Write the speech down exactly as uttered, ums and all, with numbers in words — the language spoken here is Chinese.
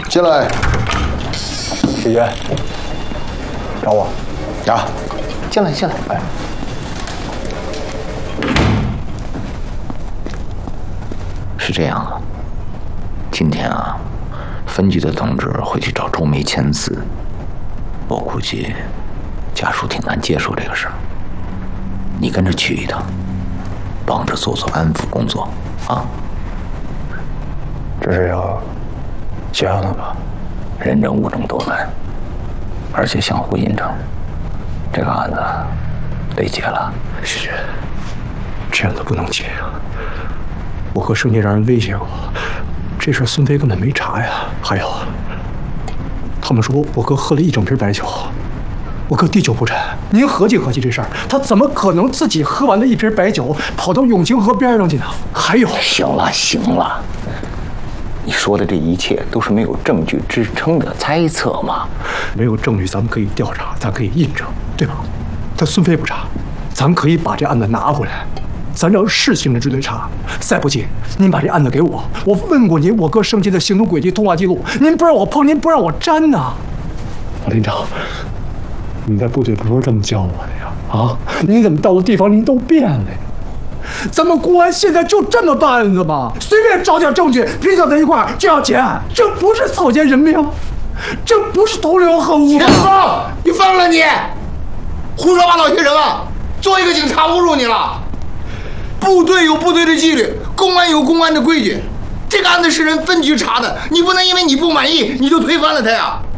进来。 谢谢。找我。 啊，进来，进来。哎。 是这样啊，今天啊，分局的同志会去找周梅签字，我估计家属挺难接受这个事儿。你跟着去一趟，帮着做做安抚工作啊。 这是要结案了吧？ 人证物证都来，而且相互印证，这个案子得结了。 是，这样的不能结呀！我和盛杰让人威胁过，这事孙飞根本没查呀。还有，他们说我哥喝了一整瓶白酒，我哥滴酒不沾。您合计合计这事儿，他怎么可能自己喝完了一瓶白酒，跑到永清河边上去呢？还有， 行了行了，你说的这一切都是没有证据支撑的猜测嘛。 没有证据，咱们可以调查，咱可以印证，对吧？但孙飞不查，咱可以把这案子拿回来。咱让市刑侦支队查，再不济，您把这案子给我，我问过您，我哥生前的行动轨迹、通话记录，您不让我碰，您不让我沾呐。连长，你在部队不是这么教我的呀？啊，您怎么到了地方您都变了呀？咱们公安现在就这么办案子吗？随便找点证据拼到在一块儿就要结案，这不是草菅人命，这不是同流合污吗？ 田芳，你疯了你！胡说八道些什么？做一个警察侮辱你了。部队有部队的纪律，公安有公安的规矩。这个案子是人分局查的，你不能因为你不满意，你就推翻了他呀！